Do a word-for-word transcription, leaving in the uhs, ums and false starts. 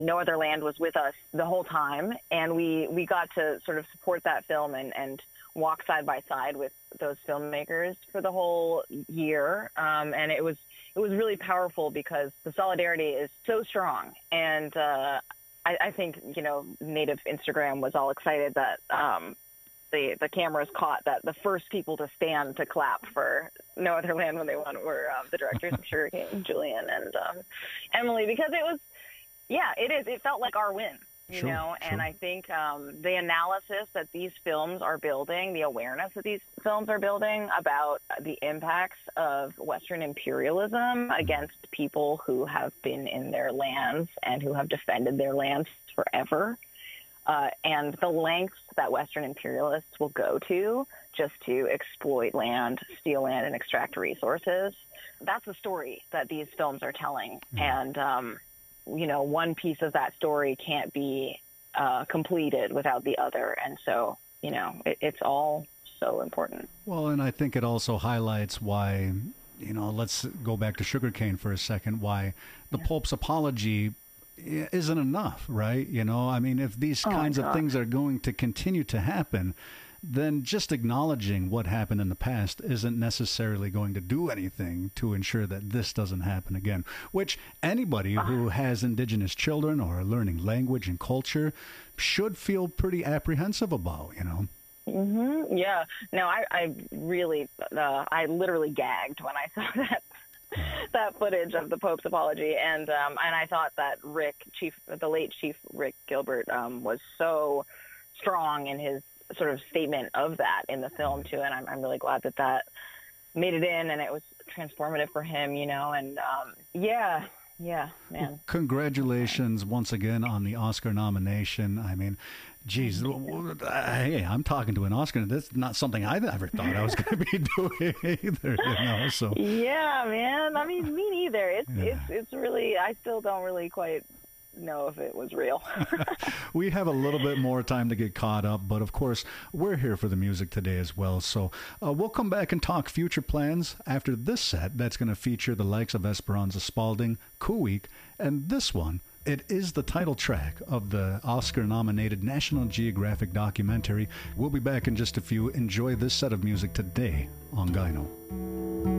No Other Land was with us the whole time, and we, we got to sort of support that film and, and walk side by side with those filmmakers for the whole year. Um, and it was it was really powerful because the solidarity is so strong. And uh, I, I think, you know, Native Instagram was all excited that um, the, the cameras caught that the first people to stand to clap for No Other Land when they won were um, the directors of Sugarcane, Julian and um, Emily, because it was, yeah, it is. It felt like our win, you sure, know, sure. and I think um, the analysis that these films are building, the awareness that these films are building about the impacts of Western imperialism against people who have been in their lands and who have defended their lands forever, uh, and the lengths that Western imperialists will go to just to exploit land, steal land, and extract resources. That's the story that these films are telling. Mm. And, um, you know, one piece of that story can't be uh, completed without the other. And so, you know, it, it's all so important. Well, and I think it also highlights why, you know, let's go back to Sugarcane for a second, why the yeah. Pope's apology isn't enough, right? You know, I mean, if these oh kinds of things are going to continue to happen, then just acknowledging what happened in the past isn't necessarily going to do anything to ensure that this doesn't happen again, which anybody who has indigenous children or are learning language and culture should feel pretty apprehensive about, you know? Mm-hmm. Yeah. No, I, I really, uh, I literally gagged when I saw that. that footage of the Pope's apology, and um, and I thought that Rick, Chief, the late Chief Rick Gilbert, um, was so strong in his sort of statement of that in the film too, and I'm I'm really glad that that made it in, and it was transformative for him, you know, and um, yeah, yeah, man. Well, congratulations once again on the Oscar nomination. I mean, geez, hey, I'm talking to an Oscar. That's not something I ever thought I was going to be doing either, you know. So yeah, man. I mean, me neither. It's yeah. it's it's really. I still don't really quite know if it was real. We have a little bit more time to get caught up, but of course we're here for the music today as well, so uh, we'll come back and talk future plans after this set that's going to feature the likes of Esperanza Spalding, Kuweek, and this one. It is the title track of the Oscar-nominated National Geographic documentary. We'll be back in just a few. Enjoy this set of music today on Gyno.